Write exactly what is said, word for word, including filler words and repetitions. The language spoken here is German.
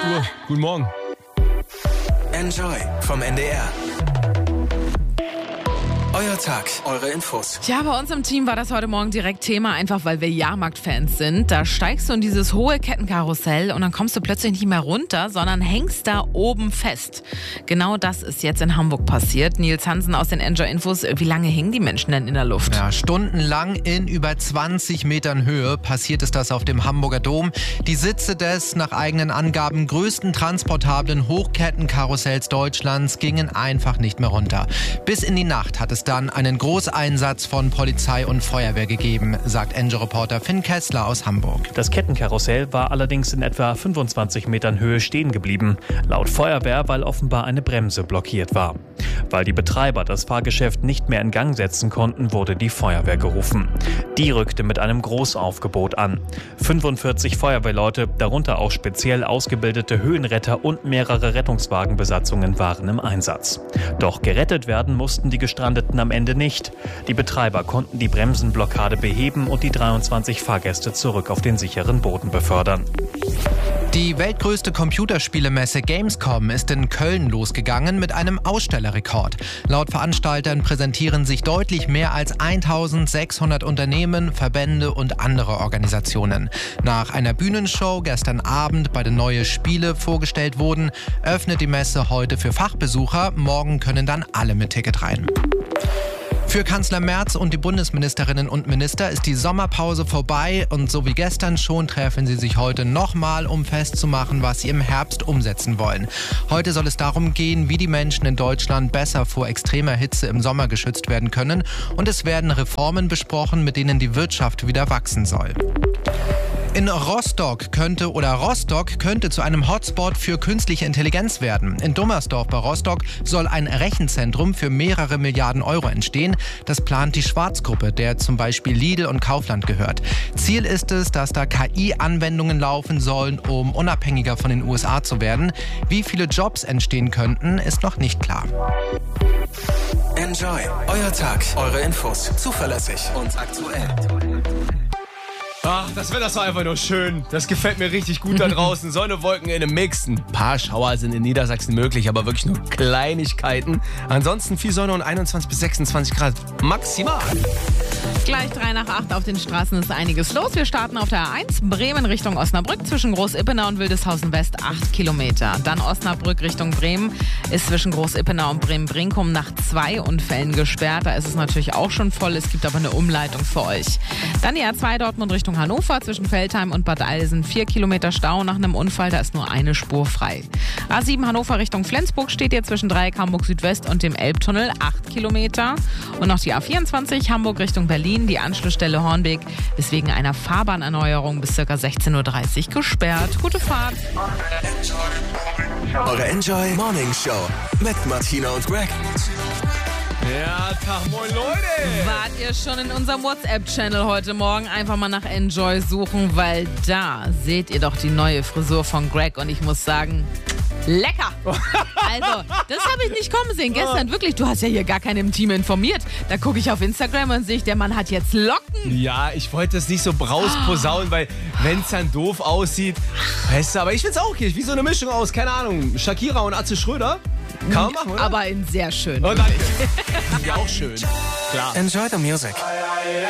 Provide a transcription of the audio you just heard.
acht Uhr. Guten Morgen. Enjoy vom N D R. Euer Tag, eure Infos. Tja, bei uns im Team war das heute Morgen direkt Thema, einfach weil wir Jahrmarkt-Fans sind. Da steigst du in dieses hohe Kettenkarussell und dann kommst du plötzlich nicht mehr runter, sondern hängst da oben fest. Genau das ist jetzt in Hamburg passiert. Nils Hansen aus den Enjoy-Infos. Wie lange hingen die Menschen denn in der Luft? Ja, stundenlang in über zwanzig Metern Höhe passiert ist das auf dem Hamburger Dom. Die Sitze des, nach eigenen Angaben, größten transportablen Hochkettenkarussells Deutschlands gingen einfach nicht mehr runter. Bis in die Nacht hat es dann einen Großeinsatz von Polizei und Feuerwehr gegeben, sagt Enjoy-Reporter Finn Kessler aus Hamburg. Das Kettenkarussell war allerdings in etwa fünfundzwanzig Metern Höhe stehen geblieben. Laut Feuerwehr, weil offenbar eine Bremse blockiert war. Weil die Betreiber das Fahrgeschäft nicht mehr in Gang setzen konnten, wurde die Feuerwehr gerufen. Die rückte mit einem Großaufgebot an. fünfundvierzig Feuerwehrleute, darunter auch speziell ausgebildete Höhenretter und mehrere Rettungswagenbesatzungen waren im Einsatz. Doch gerettet werden mussten die Gestrandeten am Ende nicht. Die Betreiber konnten die Bremsenblockade beheben und die dreiundzwanzig Fahrgäste zurück auf den sicheren Boden befördern. Die weltgrößte Computerspielemesse Gamescom ist in Köln losgegangen mit einem Ausstellerrekord. Laut Veranstaltern präsentieren sich deutlich mehr als eintausendsechshundert Unternehmen, Verbände und andere Organisationen. Nach einer Bühnenshow gestern Abend, bei der neue Spiele vorgestellt wurden, öffnet die Messe heute für Fachbesucher. Morgen können dann alle mit Ticket rein. Für Kanzler Merz und die Bundesministerinnen und Minister ist die Sommerpause vorbei und so wie gestern schon treffen sie sich heute nochmal, um festzumachen, was sie im Herbst umsetzen wollen. Heute soll es darum gehen, wie die Menschen in Deutschland besser vor extremer Hitze im Sommer geschützt werden können und es werden Reformen besprochen, mit denen die Wirtschaft wieder wachsen soll. In Rostock könnte oder Rostock könnte zu einem Hotspot für künstliche Intelligenz werden. In Dummersdorf bei Rostock soll ein Rechenzentrum für mehrere Milliarden Euro entstehen. Das plant die Schwarzgruppe, der zum Beispiel Lidl und Kaufland gehört. Ziel ist es, dass da K I-Anwendungen laufen sollen, um unabhängiger von den U S A zu werden. Wie viele Jobs entstehen könnten, ist noch nicht klar. Enjoy, euer Tag, eure Infos, zuverlässig und aktuell. Ach, das Wetter ist einfach nur schön. Das gefällt mir richtig gut da draußen. Sonne, Wolken in einem Mix. Ein paar Schauer sind in Niedersachsen möglich, aber wirklich nur Kleinigkeiten. Ansonsten viel Sonne und einundzwanzig bis sechsundzwanzig Grad maximal. Gleich drei nach acht auf den Straßen ist einiges los. Wir starten auf der A eins, Bremen Richtung Osnabrück, zwischen Groß-Ippenau und Wildeshausen West acht Kilometer. Dann Osnabrück Richtung Bremen ist zwischen Groß-Ippenau und Bremen-Brinkum nach zwei Unfällen gesperrt. Da ist es natürlich auch schon voll, es gibt aber eine Umleitung für euch. Dann die A zwei Dortmund Richtung Hannover, zwischen Veltheim und Bad Alsen vier Kilometer Stau nach einem Unfall, da ist nur eine Spur frei. A sieben Hannover Richtung Flensburg steht jetzt zwischen Dreieck Hamburg Südwest und dem Elbtunnel acht Kilometer. Und noch die A vierundzwanzig Hamburg Richtung Berlin, die Anschlussstelle Hornbeek ist wegen einer Fahrbahnerneuerung bis ca. sechzehn Uhr dreißig gesperrt. Gute Fahrt. Eure Enjoy Morning Show mit Martina und Greg. Ja, Tag, moin Leute. Wart ihr schon in unserem WhatsApp-Channel heute Morgen? Einfach mal nach Enjoy suchen, weil da seht ihr doch die neue Frisur von Greg und ich muss sagen, lecker! Also, das habe ich nicht kommen sehen. Gestern wirklich, du hast ja hier gar keinen im Team informiert. Da gucke ich auf Instagram und sehe ich, der Mann hat jetzt Locken. Ja, ich wollte es nicht so rausposaunen, weil wenn es dann doof aussieht, weißt du, aber ich finde es auch hier, wie so eine Mischung aus, keine Ahnung, Shakira und Atze Schröder. Kann man machen, oder? Aber in sehr schön. Oh, danke. Ja, auch schön. Klar. Enjoy the music.